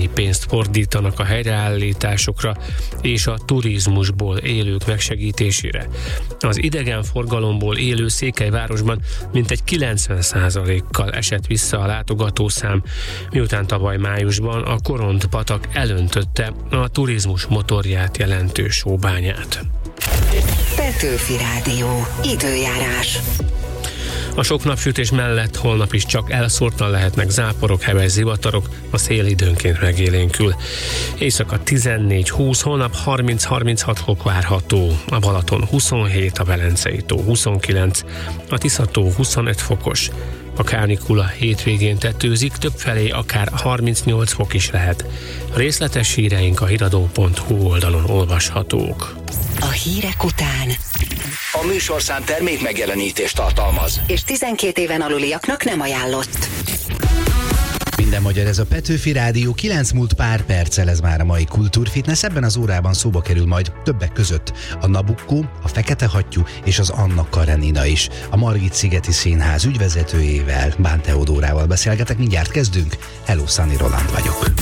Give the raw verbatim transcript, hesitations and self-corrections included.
segélypénzt fordítanak a helyreállításokra és a turizmusból élők megsegítésére. Az idegenforgalomból élő Székelyvárosban mintegy kilencven százalékkal esett vissza a látogatószám, miután tavaly májusban a Koront-patak elöntötte a turizmus motorját jelentő sóbányát. Petőfi Rádió. Időjárás. A sok napsütés mellett holnap is csak elszórtan lehetnek záporok, heves zivatarok, a szél időnként megélénkül. Éjszaka tizennégy húsz, holnap harminc-harminchat fok várható, a Balaton huszonhét, a Velencei tó huszonkilenc, a Tisza-tó huszonöt fokos. A kánikula hétvégén tetőzik, többfelé akár harmincnyolc fok is lehet. A részletes híreink a hiradó pont hu oldalon olvashatók. A hírek után A műsorszám termék megjelenítést tartalmaz, és tizenkét éven aluliaknak nem ajánlott. Minden magyar, ez a Petőfi Rádió, kilenc múlt pár perccel, ez már a mai Kultúrfitness. Ebben az órában szóba kerül majd többek között a Nabucco, a Fekete Hattyú és az Anna Karenina is. A Margit-szigeti Színház ügyvezetőjével, Bán Teodórával beszélgetek, mindjárt kezdünk. Hello, Sunny Roland vagyok.